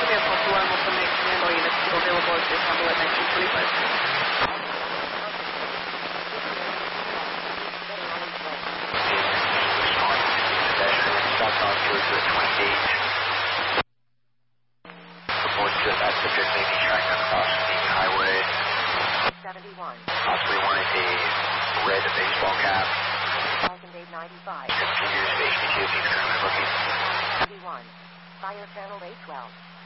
vehicle to one will make command units still available as they assemble at 1925. Southbound towards the 28. Report to that subject may be trying to cross the highway. 71. Possibly wanted a red baseball cap. 1895. Continues to HDQ if he's currently looking. 71. Fire channel 812.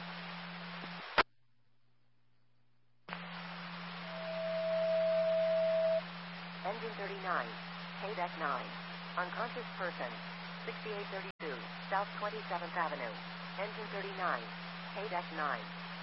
Engine 39. KDEC 9. Unconscious person. 6832, South 27th Avenue. Engine 39, KDEC 9.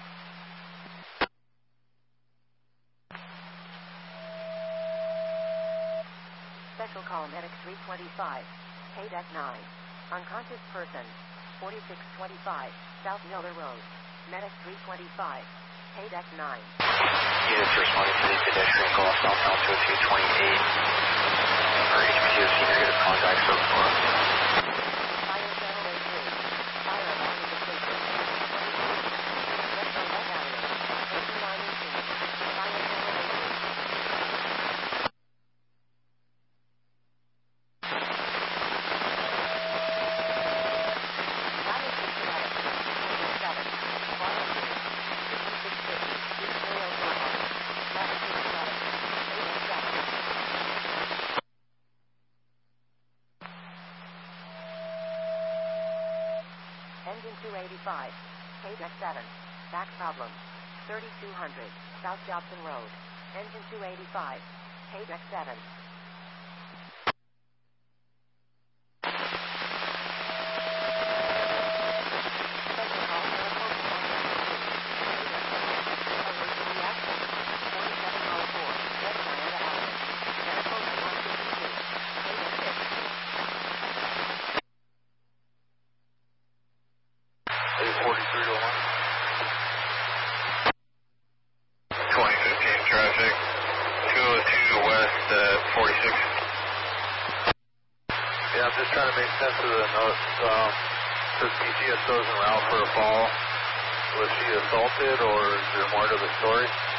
Special call medic 325, KDEC 9. Unconscious person, 4625, South Miller Road. Medic 325, KDEC 9. Units responding to the pedestrian call southbound to 228. For HPCOC negative contact so far. Engine 285, KDEC 7, back problem, 3200, South Jobson Road. Engine 285, KDEC 7. Yeah, I'm just trying to make sense of the notes. Says PCSO is en route for a fall. Was she assaulted, or is there more to the story?